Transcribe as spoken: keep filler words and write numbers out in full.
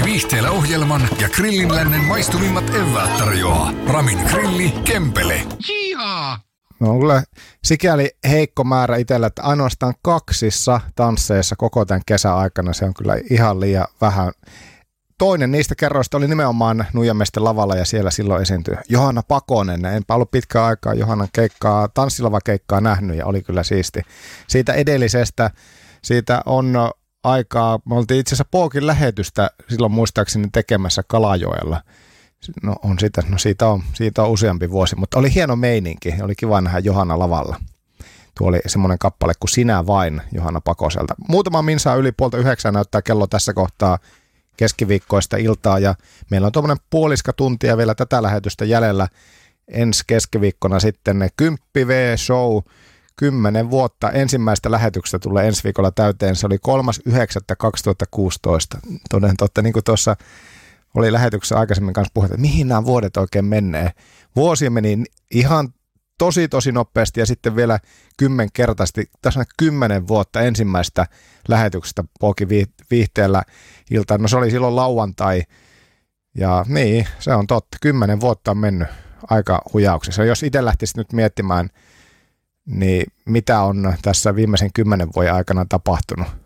Viihteellä ohjelman ja Grillin lännen maistuvimmat eväät tarjoaa Ramin Grilli Kempele. Jihaa! No on kyllä sikäli heikko määrä itsellä, että ainoastaan kaksissa tansseissa koko tämän kesäaikana se on kyllä ihan liian vähän. Toinen niistä kerroista oli nimenomaan Nuijamesten lavalla ja siellä silloin esiintyi Johanna Pakonen. Enpä ollut pitkään aikaa Johannan keikkaa, tanssilavikeikkaa nähnyt ja oli kyllä siisti. Siitä edellisestä, siitä on aikaa, me oltiin itse asiassa Pookin lähetystä silloin muistaakseni tekemässä Kalajoella. No, on sitä, no siitä, on, siitä on useampi vuosi, mutta oli hieno meininki, oli kiva nähdä Johanna lavalla. Tuo oli semmoinen kappale kuin Sinä vain Johanna Pakoselta. Muutama minsaa yli puolta yhdeksän näyttää kello tässä kohtaa keskiviikkoista iltaa ja meillä on tuommoinen puoliska tuntia vielä tätä lähetystä jäljellä. Ensi keskiviikkona sitten kymppi V-show, kymmenen vuotta ensimmäistä lähetyksestä tulee ensi viikolla täyteen. Se oli kolmas yhdeksättä kaksituhattakuusitoista. Toden totta, niin kuin tuossa oli lähetyksessä aikaisemmin kanssa puhuttu, että mihin nämä vuodet oikein menee. Vuosi meni ihan tosi tosi nopeasti ja sitten vielä kymmenkertaisesti, tässä on kymmenen vuotta ensimmäistä lähetyksestä Pookin viihteellä iltaan. No se oli silloin lauantai ja niin, se on totta. Kymmenen vuotta on mennyt aika hujauksessa. Jos itse lähtisit nyt miettimään, niin mitä on tässä viimeisen kymmenen vuoden aikana tapahtunut?